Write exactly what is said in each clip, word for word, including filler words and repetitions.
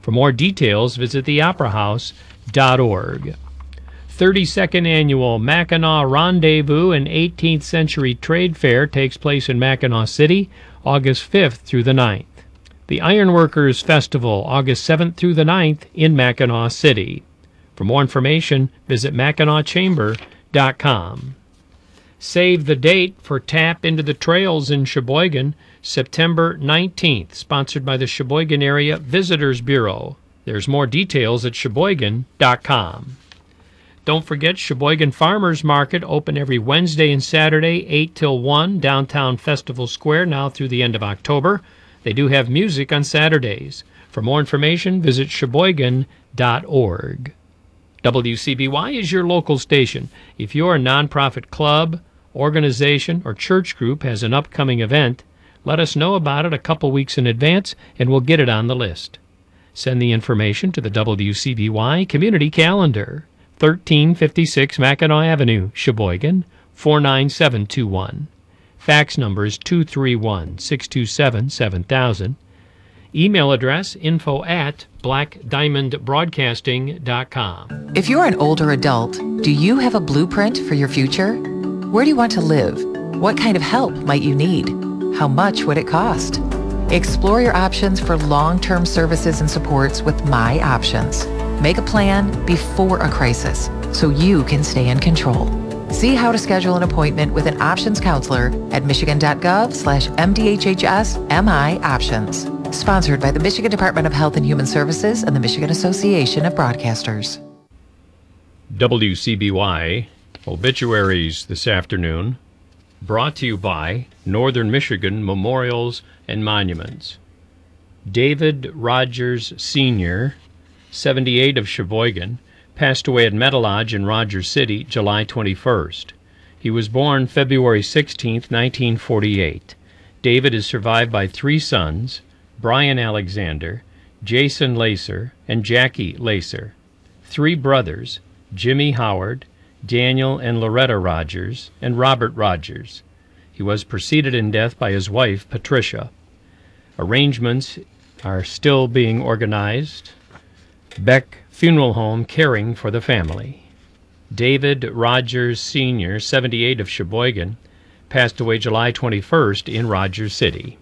For more details, visit the opera house dot org. thirty-second Annual Mackinac Rendezvous and eighteenth Century Trade Fair takes place in Mackinac City, August fifth through the ninth. The Ironworkers Festival, August seventh through the ninth in Mackinac City. For more information, visit mackinac chamber dot com. Save the date for Tap into the Trails in Sheboygan, September nineteenth, sponsored by the Sheboygan Area Visitors Bureau. There's more details at sheboygan dot com. Don't forget Sheboygan Farmers Market, open every Wednesday and Saturday, eight till one, downtown Festival Square, now through the end of October. They do have music on Saturdays. For more information, visit sheboygan dot org. W C B Y is your local station. If your nonprofit club, organization, or church group has an upcoming event, let us know about it a couple weeks in advance, and we'll get it on the list. Send the information to the W C B Y Community Calendar, thirteen fifty-six Mackinac Avenue, Sheboygan, four nine seven two one. Fax number is two three one, six two seven, seven thousand. Email address info at black diamond broadcasting dot com. If you're an older adult, do you have a blueprint for your future? Where do you want to live? What kind of help might you need? How much would it cost? Explore your options for long-term services and supports with My Options. Make a plan before a crisis so you can stay in control. See how to schedule an appointment with an options counselor at michigan.gov slash MDHHS MI Options. Sponsored by the Michigan Department of Health and Human Services and the Michigan Association of Broadcasters. W C B Y obituaries this afternoon, brought to you by Northern Michigan Memorials and Monuments. David Rogers Senior, seventy-eight, of Sheboygan, passed away at Metalodge in Rogers City, July twenty-first. He was born February sixteenth, nineteen forty-eight. David is survived by three sons, Brian Alexander, Jason Lacer, and Jackie Lacer. Three brothers, Jimmy Howard, Daniel and Loretta Rogers, and Robert Rogers. He was preceded in death by his wife, Patricia. Arrangements are still being organized. Beck Funeral Home caring for the family. David Rogers Senior, seventy-eight, of Sheboygan, passed away July twenty-first in Rogers City.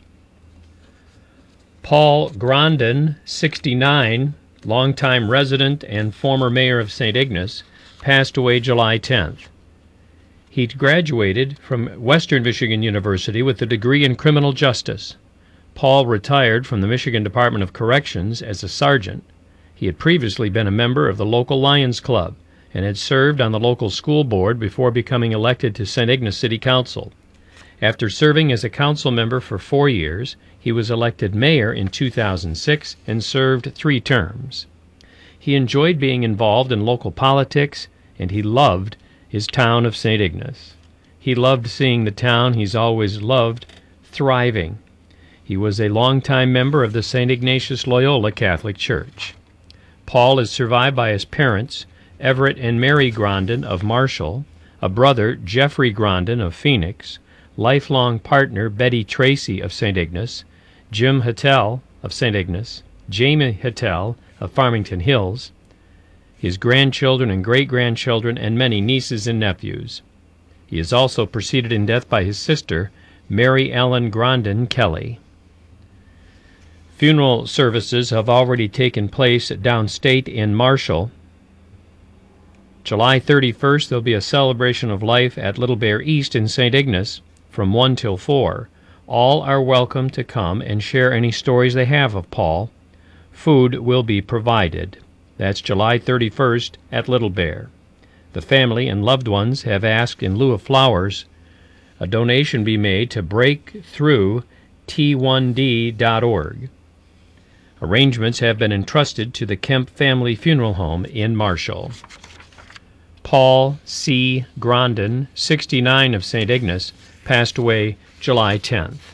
Paul Grondin, sixty-nine, longtime resident and former mayor of Saint Ignace, passed away July tenth. He graduated from Western Michigan University with a degree in criminal justice. Paul retired from the Michigan Department of Corrections as a sergeant. He had previously been a member of the local Lions Club and had served on the local school board before becoming elected to Saint Ignace City Council. After serving as a council member for four years, he was elected mayor in two thousand six and served three terms. He enjoyed being involved in local politics, and he loved his town of Saint Ignace. He loved seeing the town he's always loved thriving. He was a longtime member of the Saint Ignatius Loyola Catholic Church. Paul is survived by his parents, Everett and Mary Grondin of Marshall, a brother, Jeffrey Grondin of Phoenix, lifelong partner, Betty Tracy of Saint Ignace, Jim Hattel of Saint Ignace, Jamie Hattel of Farmington Hills, his grandchildren and great-grandchildren, and many nieces and nephews. He is also preceded in death by his sister, Mary Ellen Grondin Kelly. Funeral services have already taken place downstate in Marshall. July thirty-first, there'll be a celebration of life at Little Bear East in Saint Ignace from one till four. All are welcome to come and share any stories they have of Paul. Food will be provided. That's July thirty-first at Little Bear. The family and loved ones have asked, in lieu of flowers, a donation be made to break through T one D dot org. Arrangements have been entrusted to the Kemp Family Funeral Home in Marshall. Paul C. Grondin, sixty-nine, of Saint Ignace, passed away July tenth.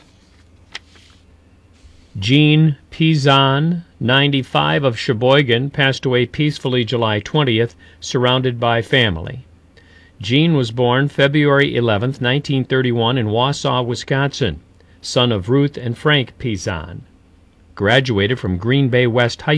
Jean Pizan, ninety-five, of Sheboygan, passed away peacefully July twentieth, surrounded by family. Jean was born February eleventh, nineteen thirty-one, in Wausau, Wisconsin, son of Ruth and Frank Pizan. Graduated from Green Bay West High